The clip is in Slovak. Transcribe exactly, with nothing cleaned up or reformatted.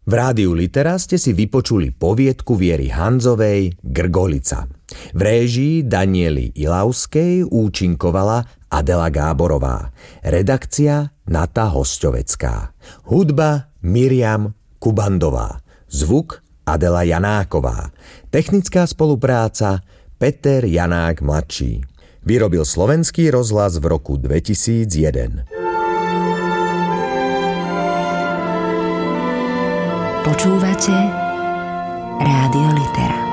V rádiu Litera ste si vypočuli poviedku Viery Hanzovej Grgolica. V réžii Daniely Ilavskej účinkovala Adela Gáborová. Redakcia Nata Hosťovecká. Hudba Miriam Kubandová. Zvuk Adela Janáková. Technická spolupráca Peter Janák mladší. Vyrobil Slovenský rozhlas v roku dvetisícjeden. Počúvate Rádio Litera.